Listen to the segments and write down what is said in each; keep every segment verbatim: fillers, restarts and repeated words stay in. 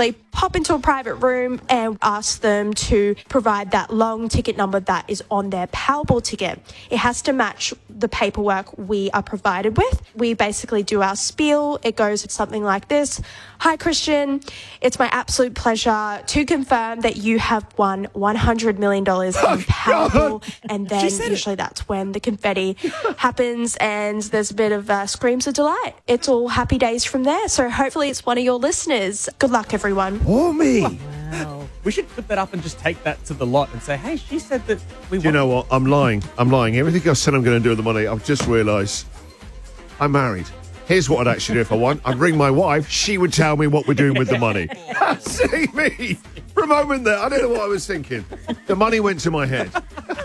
basically pop into a private room and ask them to provide that long ticket number that is on their Powerball ticket. It has to match the paperwork we are provided with. We basically do our spiel. It goes something like this. Hi, Christian. It's my absolute pleasure to confirm that you have won one hundred million dollars in Powerball. And then usually that's when the confetti happens and there's a bit of uh, screams of delight. It's all happy days from there. So hopefully it's one of your listeners. Good luck, everyone. Or me. Wow. We should put that up and just take that to the lot and say, hey, she said that we Do you know what? I'm lying. I'm lying. Everything I said I'm going to do with the money, I've just realised I'm married. Here's what I'd actually do if I won. I'd ring my wife. She would tell me what we're doing with the money. See me? For a moment there, I don't know what I was thinking. The money went to my head.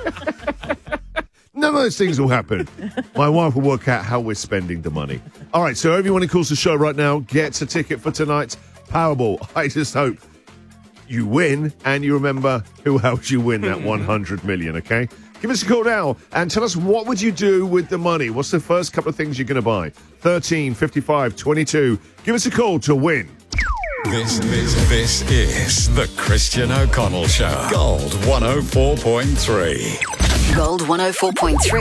None of those things will happen. My wife will work out how we're spending the money. All right, so everyone who calls the show right now gets a ticket for tonight's Powerball. I just hope you win and you remember who helped you win that one hundred million, okay? Give us a call now and tell us what would you do with the money. What's the first couple of things you're going to buy? thirteen, fifty-five, twenty-two. Give us a call to win. This, this, this is the Christian O'Connell Show. Gold one oh four point three. Gold one oh four point three.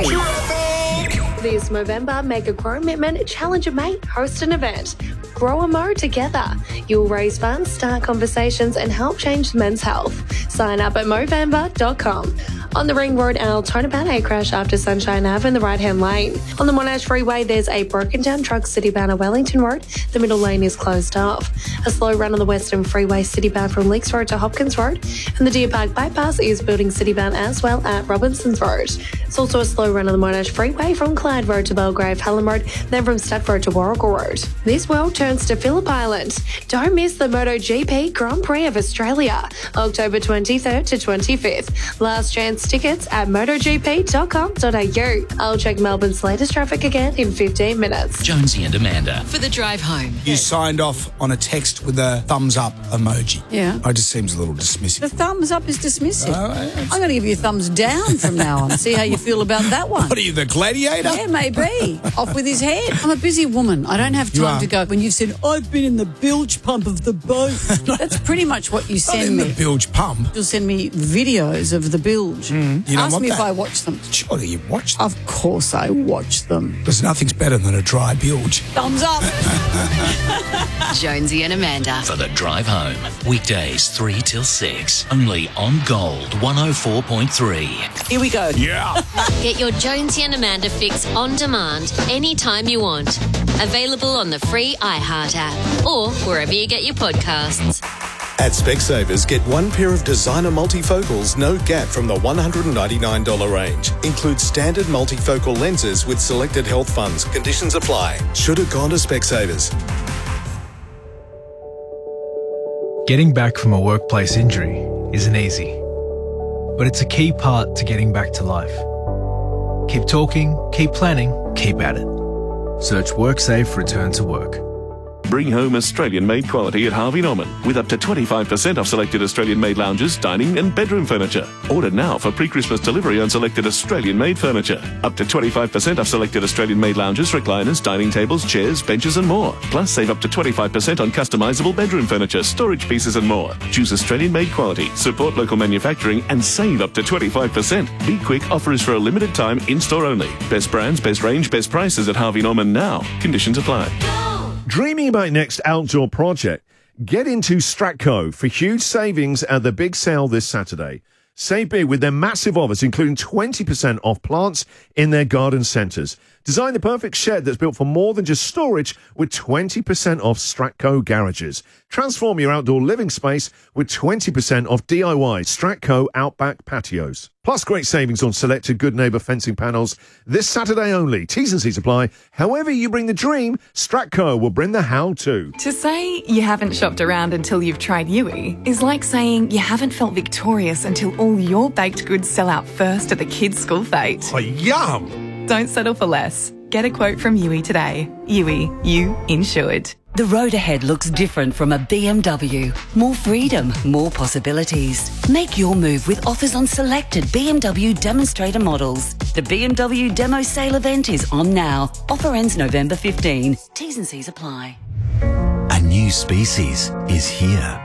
This Movember, make a commitment, challenge a mate, host an event. Grow a mo together. You'll raise funds, start conversations and help change men's health. Sign up at movember dot com. On the Ring Road, an Altona Banner crash after Sunshine Ave in the right-hand lane. On the Monash Freeway, there's a broken-down truck city-bound Wellington Road. The middle lane is closed off. A slow run on the Western Freeway city-bound from Leaks Road to Hopkins Road. And the Deer Park Bypass is building city-bound as well at Robinson's Road. It's also a slow run on the Monash Freeway from Clyde Road to Belgrave Helen Road, then from Stafford Road to Warrigal Road. This world turns to Phillip Island. Don't miss the MotoGP Grand Prix of Australia, October twenty-third to twenty-fifth. Last chance tickets at moto g p dot com dot a u. I'll check Melbourne's latest traffic again in fifteen minutes. Jonesy and Amanda. For the drive home. You signed off on a text with a thumbs up emoji. Yeah. It just seems a little dismissive. The thumbs up is dismissive. Uh, I'm going to give you a thumbs down from now on. See how you feel about that one. What are you, the gladiator? Yeah, maybe. Off with his head. I'm a busy woman. I don't have You time are. to go. When you said, I've been in the bilge pump of the boat. That's pretty much what you Not send in me. the bilge pump. You'll send me videos of the bilge. Mm, you don't Ask want me if that. I watch them. Surely you watch them. Of course I watch them. There's nothing's better than a dry bilge. Thumbs up. Jonesy and Amanda. For the drive home. Weekdays three till six. Only on Gold one oh four point three. Here we go. Yeah. Get your Jonesy and Amanda fix on demand anytime you want. Available on the free iHeart app or wherever you get your podcasts. At Specsavers, get one pair of designer multifocals, no gap from the one hundred ninety-nine dollars range. Includes standard multifocal lenses with selected health funds. Conditions apply. Should have gone to Specsavers. Getting back from a workplace injury isn't easy, but it's a key part to getting back to life. Keep talking, keep planning, keep at it. Search WorkSafe Return to Work. Bring home Australian-made quality at Harvey Norman with up to twenty-five percent off selected Australian-made lounges, dining and bedroom furniture. Order now for pre-Christmas delivery on selected Australian-made furniture. Up to twenty-five percent off selected Australian-made lounges, recliners, dining tables, chairs, benches and more. Plus save up to twenty-five percent on customisable bedroom furniture, storage pieces and more. Choose Australian-made quality, support local manufacturing and save up to twenty-five percent. Be quick, offer is for a limited time, in-store only. Best brands, best range, best prices at Harvey Norman now. Conditions apply. Dreaming about your next outdoor project? Get into Stratco for huge savings at the big sale this Saturday. Save big with their massive offers, including twenty percent off plants in their garden centres. Design the perfect shed that's built for more than just storage with twenty percent off Stratco garages. Transform your outdoor living space with twenty percent off D I Y Stratco Outback patios. Plus great savings on selected Good Neighbour fencing panels this Saturday only. T's and C's apply. However you bring the dream, Stratco will bring the how to. To say you haven't shopped around until you've tried Yui is like saying you haven't felt victorious until all your baked goods sell out first at the kids' school fete. Oh, yum! Don't settle for less. Get a quote from Yui today. Yui, you insured. The road ahead looks different from a B M W. More freedom, more possibilities. Make your move with offers on selected B M W demonstrator models. The B M W Demo Sale event is on now. Offer ends November fifteenth. T's and C's apply. A new species is here.